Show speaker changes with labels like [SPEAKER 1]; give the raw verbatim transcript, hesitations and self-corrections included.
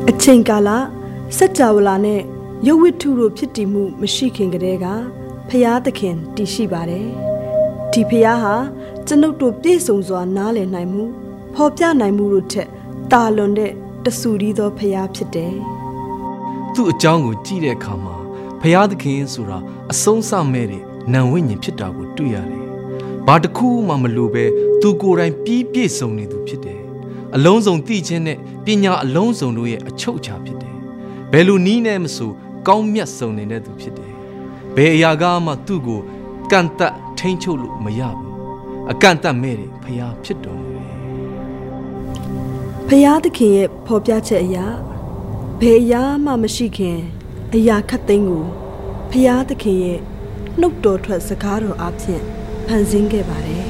[SPEAKER 1] အချိန်ကာလစัจ java လာနဲ့ရုပ်ဝတ္ထုတို့ဖြစ်တည်မှုမရှိခင်ကတည်းကဖျားသခင်တည်ရှိပါတယ်ဒီဖျားဟာကျွန်ုပ်တို့ပြည့်စုံစွာနားလည်နိုင်မှုဖော်ပြနိုင်မှုတို့ထက်တာလွန်တဲ့တဆူရီသောဖျားဖြစ်တယ်
[SPEAKER 2] သူ့အကြောင်းကိုကြည့်တဲ့အခါမှာဖျားသခင်ဆိုတာအဆုံးစမဲ့တဲ့နံဝိညာဉ်ဖြစ်တာကိုတွေ့ရတယ်ဘာတစ်ခုမှမလိုပဲသူကိုယ်တိုင်ပြီးပြည့်စုံနေသူဖြစ်တယ်အလုံးစုံသိခြင်းနဲ့ပညာအလုံးစုံတို့ရဲ့အချုပ်အခြာဖြစ်တယ်ဘယ်လိုနည်းနဲ့မဆိုကောင်းမြတ်စုံနေတဲ့သူဖြစ်တယ်ဘယ်အရာကမှသူ့ကိုကန့်သက်ထိန်းချုပ်လို့မရဘူးအကန့်အသတ်မဲ့တဲ့ဖျားဖြစ်တော်မူတယ်
[SPEAKER 1] ဖျားသခင်ရဲ့ဖော်ပြချက်အရာဘယ်အရာမှမရှိခင်အရာခတ်သိမ်းကိုဖျားသခင်ရဲ့နှုတ်တော်ထွက်စကားတော်အပြင်ဖန်ဆင်းခဲ့ပါတယ်